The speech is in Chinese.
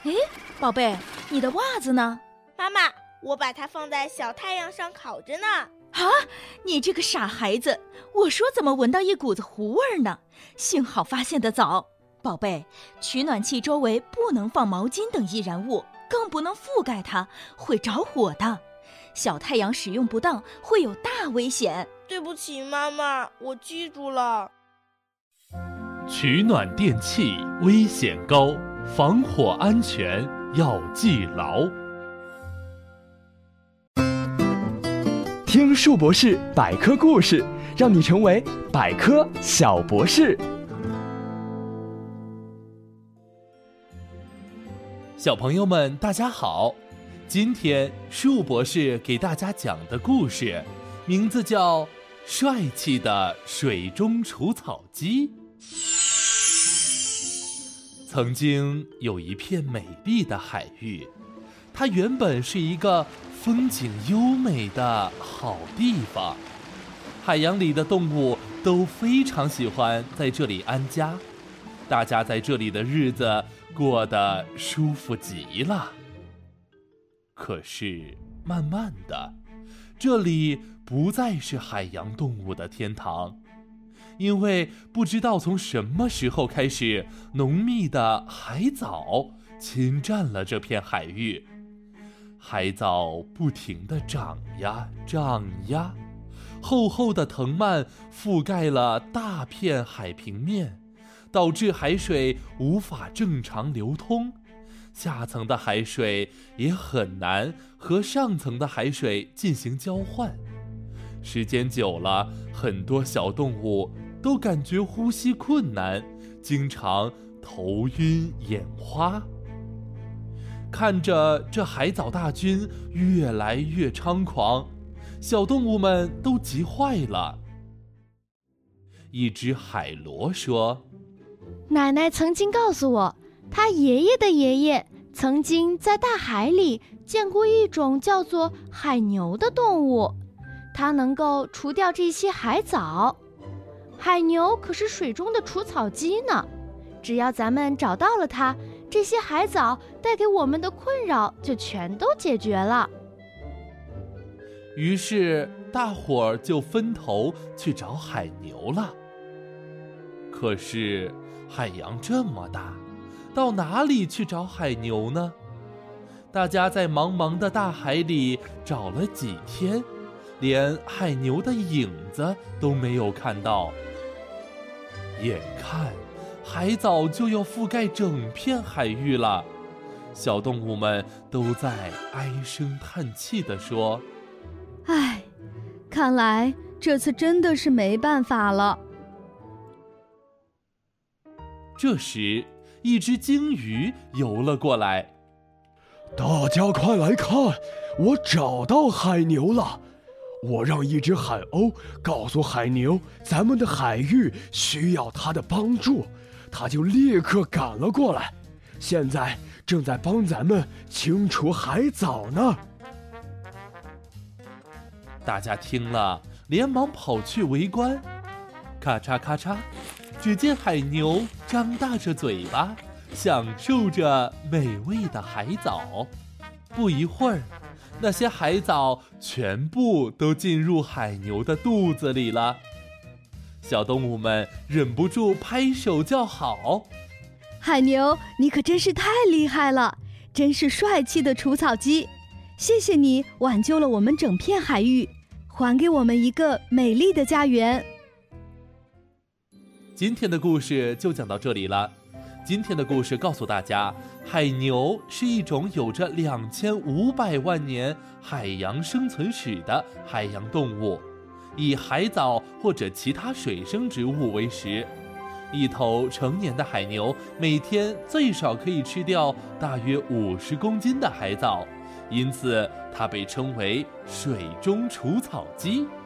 诶，宝贝，你的袜子呢？ 妈妈，我把它放在小太阳上烤着呢。 啊，你这个傻孩子，我说怎么闻到一股子糊味呢？幸好发现得早。宝贝，取暖器周围不能放毛巾等易燃物，更不能覆盖它，会着火的。小太阳使用不当会有大危险。 对不起妈妈，我记住了。 取暖电器危险高，防火安全要记牢。 听树博士百科故事，让你成为百科小博士。 小朋友们大家好，今天树博士给大家讲的故事名字叫《帅气的水中除草机》。曾经有一片美丽的海域，它原本是一个风景优美的好地方，海洋里的动物都非常喜欢在这里安家，大家在这里的日子过得舒服极了。可是慢慢的，这里不再是海洋动物的天堂，因为不知道从什么时候开始，浓密的海藻侵占了这片海域。海藻不停地长呀长呀，厚厚的藤蔓覆盖了大片海平面，导致海水无法正常流通，下层的海水也很难和上层的海水进行交换。时间久了，很多小动物都感觉呼吸困难，经常头晕眼花。看着这海藻大军越来越猖狂，小动物们都急坏了。一只海螺说： 奶奶曾经告诉我，她爷爷的爷爷曾经在大海里见过一种叫做海牛的动物，它能够除掉这些海藻。海牛可是水中的除草机呢，只要咱们找到了它，这些海藻带给我们的困扰就全都解决了。 于是大伙儿就分头去找海牛了。可是海洋这么大，到哪里去找海牛呢？大家在茫茫的大海里找了几天，连海牛的影子都没有看到。眼看海藻就要覆盖整片海域了，小动物们都在唉声叹气地说： 唉，看来这次真的是没办法了。 这时，一只鲸鱼游了过来。 大家快来看，我找到海牛了！我让一只海鸥告诉海牛，咱们的海域需要它的帮助，它就立刻赶了过来，现在正在帮咱们清除海藻呢。 大家听了，连忙跑去围观。咔嚓咔嚓，只见海牛张大着嘴巴，享受着美味的海藻。不一会儿，那些海藻全部都进入海牛的肚子里了。小动物们忍不住拍手叫好： 海牛，你可真是太厉害了，真是帅气的除草机！谢谢你挽救了我们整片海域，还给我们一个美丽的家园。 今天的故事就讲到这里了。今天的故事告诉大家，海牛是一种有着2500万年海洋生存史的海洋动物，以海藻或者其他水生植物为食。一头成年的海牛每天最少可以吃掉大约50公斤的海藻，因此它被称为水中除草机。